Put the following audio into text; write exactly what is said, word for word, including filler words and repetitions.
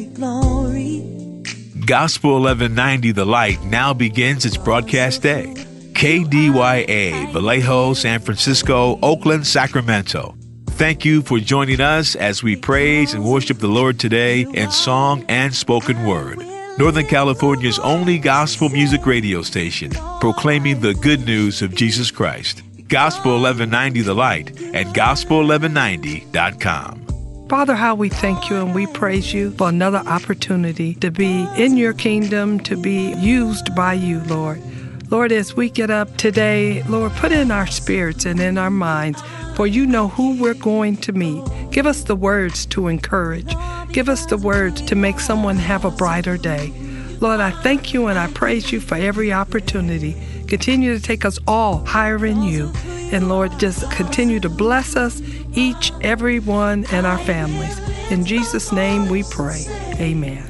Glory. Gospel eleven ninety The Light now begins its broadcast day. K D Y A, Vallejo, San Francisco, Oakland, Sacramento. Thank you for joining us as we praise and worship the Lord today in song and spoken word. Northern California's only gospel music radio station, proclaiming the good news of Jesus Christ. Gospel eleven ninety The Light at gospel eleven ninety dot com. Father, how we thank you and we praise you for another opportunity to be in your kingdom, to be used by you, Lord. Lord, as we get up today, Lord, put in our spirits and in our minds, for you know who we're going to meet. Give us the words to encourage. Give us the words to make someone have a brighter day. Lord, I thank you and I praise you for every opportunity. Continue to take us all higher in you. And Lord, just continue to bless us, each, every one, and our families. In Jesus' name we pray. Amen.